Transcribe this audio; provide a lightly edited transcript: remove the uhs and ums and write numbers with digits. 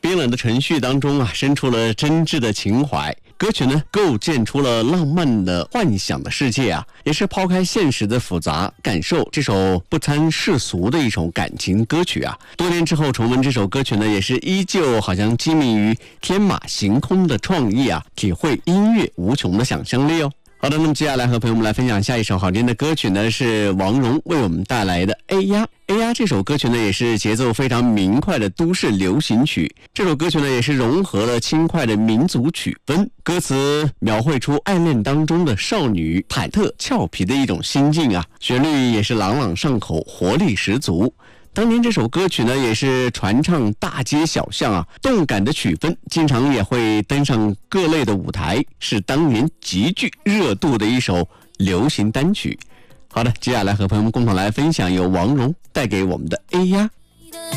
冰冷的程序当中啊，生出了真挚的情怀。歌曲呢，构建出了浪漫的幻想的世界啊，也是抛开现实的复杂感受这首不参世俗的一首感情歌曲啊。多年之后重温这首歌曲呢，也是依旧好像寄迷于天马行空的创意啊，体会音乐无穷的想象力哦。好的，那么接下来和朋友们来分享下一首好听的歌曲呢，是王蓉为我们带来的 A 呀。A 呀这首歌曲呢，也是节奏非常明快的都市流行曲。这首歌曲呢，也是融合了轻快的民族曲风，歌词描绘出爱恋当中的少女忐忑俏皮的一种心境啊，旋律也是朗朗上口，活力十足。当年这首歌曲呢，也是传唱大街小巷啊，动感的曲风经常也会登上各类的舞台，是当年极具热度的一首流行单曲。好的，接下来和朋友们共同来分享由王蓉带给我们的 A 呀。